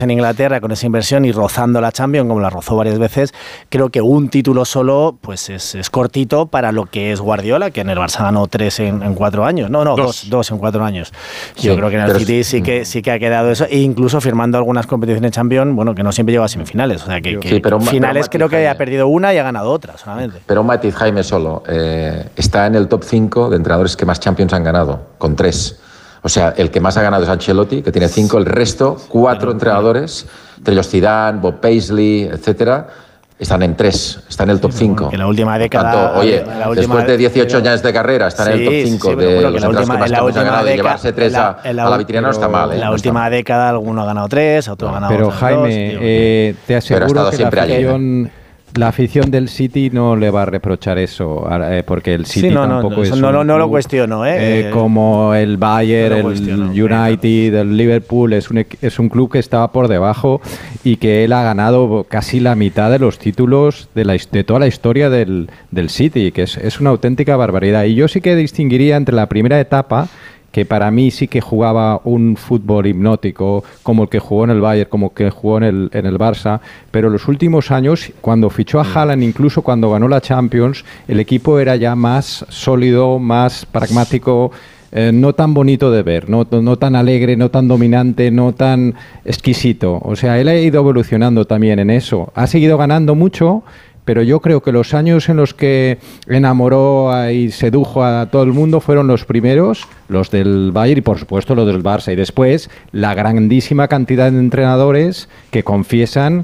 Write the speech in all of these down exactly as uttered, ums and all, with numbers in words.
en Inglaterra con esa inversión y rozando la Champions, como la rozó varias veces, creo que un título solo pues es, es cortito para lo que es Guardiola, que en el Barça ganó tres en, en cuatro años. No, no, dos, dos, dos en cuatro años. Sí, yo creo que en el City sí que, sí que ha quedado eso, e incluso firmando algunas competiciones de Champions, bueno, que no siempre llegó a semifinales. O sea, que, que sí, pero, finales pero creo que ha perdido una y ha ganado otra solamente. Pero un matiz, Jaime, solo. Eh, está en el top cinco de entrenadores que más Champions han ganado, con tres. O sea, el que más ha ganado es Ancelotti, que tiene cinco, el resto, cuatro pero, entrenadores, entre ellos Zidane, Bob Paisley, etcétera, están en tres, están en el top cinco. En la última década... Tanto, oye, la última, después de dieciocho pero, años de carrera, están sí, en el top cinco sí, de los entrenadores que más Champions han ganado, y llevarse tres a, a la vitrina no está mal. ¿eh? En la no última década alguno ha ganado tres, otro ha ganado pero, otros Jaime, dos. Pero Jaime, eh, te aseguro que la afición... Allí. La afición del City no le va a reprochar eso, eh, porque el City sí, no, tampoco no, es no, un no, no club, lo cuestiono, ¿eh? eh como el Bayern, no el United, el Liverpool, es un, es un club que estaba por debajo y que él ha ganado casi la mitad de los títulos de, la, de toda la historia del, del City, que es, es una auténtica barbaridad. Y yo sí que distinguiría entre la primera etapa, que para mí sí que jugaba un fútbol hipnótico, como el que jugó en el Bayern, como el que jugó en el, en el Barça, pero los últimos años, cuando fichó a Haaland, incluso cuando ganó la Champions, el equipo era ya más sólido, más pragmático, eh, no tan bonito de ver, no, no tan alegre, no tan dominante, no tan exquisito. O sea, él ha ido evolucionando también en eso. Ha seguido ganando mucho, pero yo creo que los años en los que enamoró y sedujo a todo el mundo fueron los primeros, los del Bayern y por supuesto los del Barça. Y después la grandísima cantidad de entrenadores que confiesan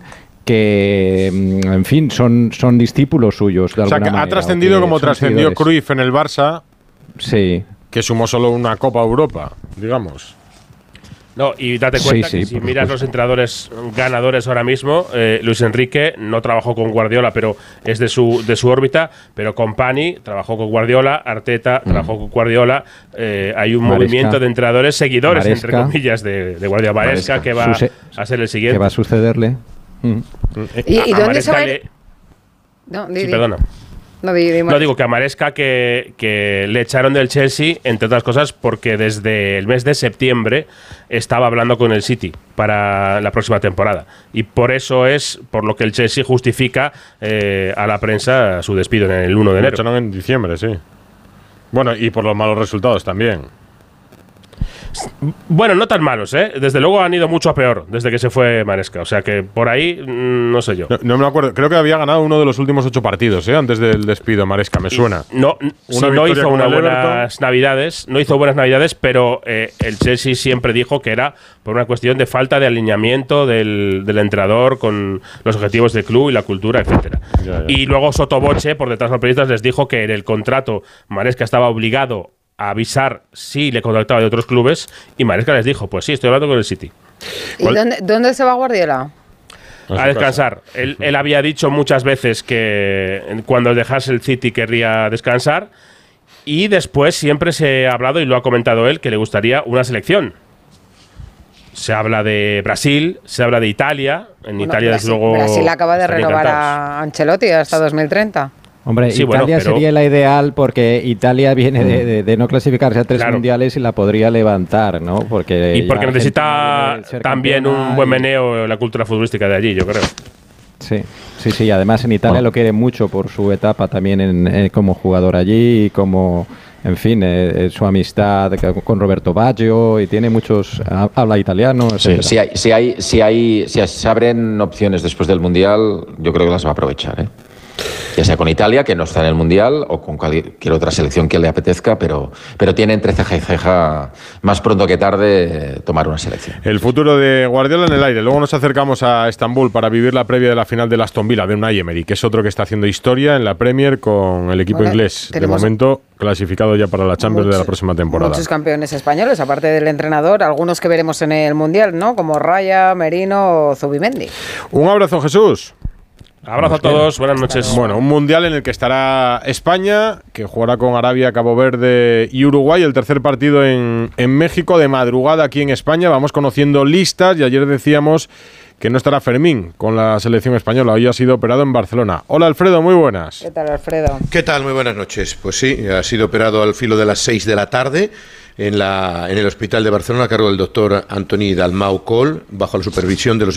que, en fin, son, son discípulos suyos. De o sea, que manera, ha trascendido como trascendió Cruyff en el Barça, sí, que sumó solo una Copa Europa, digamos. No, y date cuenta sí, sí, que si miras los entrenadores ganadores ahora mismo, eh, Luis Enrique no trabajó con Guardiola, pero es de su de su órbita, pero Company trabajó con Guardiola, Arteta mm. trabajó con Guardiola, eh, hay un Maresca. movimiento de entrenadores seguidores, Maresca. entre comillas, de, de Guardiola. Maresca, Maresca, que va Suse- a ser el siguiente. Que va a sucederle. Mm. ¿Y, ¿y dónde se va? Le... No, di, sí, di. perdona. No, di, di no, digo que a Maresca que, que le echaron del Chelsea, entre otras cosas, porque desde el mes de septiembre estaba hablando con el City para la próxima temporada. Y por eso es por lo que el Chelsea justifica eh, a la prensa su despido en el uno de enero. Lo echaron en diciembre, sí. Bueno, y por los malos resultados también. Bueno, no tan malos, ¿eh? Desde luego han ido mucho a peor desde que se fue Maresca. O sea que por ahí, mmm, no sé yo. No, no me acuerdo. Creo que había ganado uno de los últimos ocho partidos, ¿eh? Antes del despido, Maresca. Me suena. No, sí, no hizo unas buenas navidades. No hizo buenas navidades, pero eh, el Chelsea siempre dijo que era por una cuestión de falta de alineamiento del, del entrenador con los objetivos del club y la cultura, etcétera. Ya, ya. Y luego Sotoboche, por detrás de los periodistas, les dijo que en el contrato Maresca estaba obligado a avisar si le contactaba de otros clubes y Maresca les dijo, pues sí, estoy hablando con el City. ¿Y dónde, dónde se va Guardiola? A descansar. Él, él había dicho muchas veces que cuando dejase el City querría descansar y después siempre se ha hablado, y lo ha comentado él, que le gustaría una selección. Se habla de Brasil, se habla de Italia. En bueno, Italia, Brasil, desde luego. Brasil acaba de renovar a Ancelotti hasta dos mil treinta. Hombre, sí, Italia bueno, sería la ideal porque Italia viene de, de, de no clasificarse a tres claro. mundiales y la podría levantar, ¿no? Porque y porque necesita también un buen meneo en la cultura futbolística de allí, yo creo. Sí, sí, sí. Además en Italia oh. lo quiere mucho por su etapa también en, eh, como jugador allí y como, en fin, eh, su amistad con Roberto Baggio y tiene muchos, habla italiano. Sí, si hay, si hay, si hay, si se abren opciones después del mundial, yo creo que las va a aprovechar, ¿eh? Ya sea con Italia, que no está en el Mundial, o con cualquier otra selección que le apetezca, pero, pero tiene entre ceja y ceja, más pronto que tarde, tomar una selección. El futuro de Guardiola en el aire. Luego nos acercamos a Estambul para vivir la previa de la final del Aston Villa, de Unai Emery, que es otro que está haciendo historia en la Premier con el equipo bueno, inglés. De momento, clasificado ya para la Champions muchos, de la próxima temporada. Muchos campeones españoles, aparte del entrenador, algunos que veremos en el Mundial, ¿no? Como Raya, Merino o Zubimendi. Un abrazo, Jesús. Abrazo a todos, buenas noches. Bueno, un mundial en el que estará España, que jugará con Arabia, Cabo Verde y Uruguay. El tercer partido en, en México, de madrugada aquí en España. Vamos conociendo listas y ayer decíamos que no estará Fermín con la selección española. Hoy ha sido operado en Barcelona. Hola, Alfredo, muy buenas. ¿Qué tal, Alfredo? ¿Qué tal? Muy buenas noches. Pues sí, ha sido operado al filo de las seis de la tarde. en, la, en el Hospital de Barcelona a cargo del doctor Antoni Dalmau Coll, bajo la supervisión de los